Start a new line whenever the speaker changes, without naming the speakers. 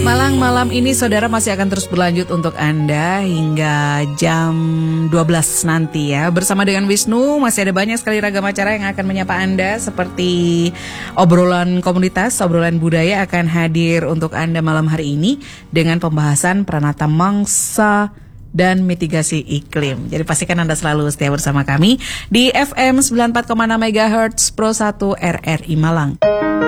Malang malam ini saudara masih akan terus berlanjut untuk Anda hingga jam 12 nanti ya. Bersama dengan Wisnu masih ada banyak sekali ragam acara yang akan menyapa Anda, seperti obrolan komunitas, obrolan budaya akan hadir untuk Anda malam hari ini dengan pembahasan peranata mangsa dan mitigasi iklim. Jadi pastikan Anda selalu setia bersama kami di FM 94,6 MHz Pro 1 RRI Malang.